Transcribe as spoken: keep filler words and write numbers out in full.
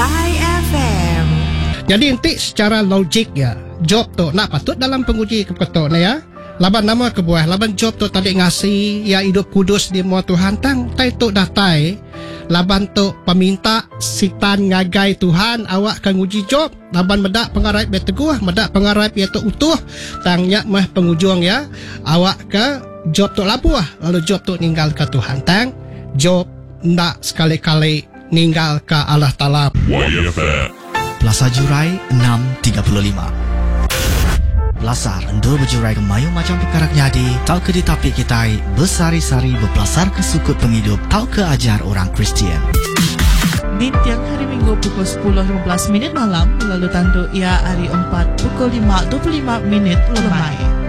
I F M. Jadi nanti secara logik ya, job tu nak patut dalam penguji kepetok ni ya. Laban nama kebuah, laban job tu tadi ngasih ya hidup kudus di mua Tuhan tang, tai tu datai. Laban tu peminta sitan ngagai Tuhan awak kan uji job. Laban medak pengarap ya teguh, medak pengarap ya tu utuh. Tangnya mah pengujung ya, awak ke job tu labuah, lalu job tu ninggal ke Tuhan tang. Job ndak sekali-kali ninggal ke Allah Ta'ala. Plaza Jurai enam tiga puluh lima. Belasar endur berjurai ke mayu macam perkara jadi. Tau ke ditapik kita bersari-sari berpelasar ke sukut penghidup. Tau ke ajar orang Kristian. Di tiang hari Minggu pukul sepuluh lima belas minit malam. Lalu tandu ia hari empat pukul lima dua puluh lima minit lemai.